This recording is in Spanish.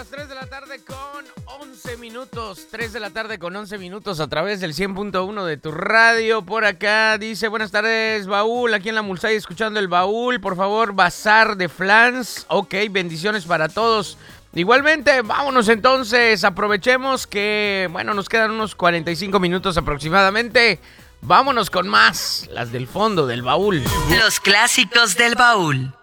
3 de la tarde con 11 minutos. 3 de la tarde con 11 minutos a través del 100.1 de tu radio. Por acá dice, buenas tardes, Baúl. Aquí en la Mulsay escuchando el Baúl. Por favor, bazar de flans. Ok, bendiciones para todos. Igualmente, vámonos entonces. Aprovechemos que, bueno, nos quedan unos 45 minutos aproximadamente. Vámonos con más, las del fondo del baúl. Los clásicos del baúl.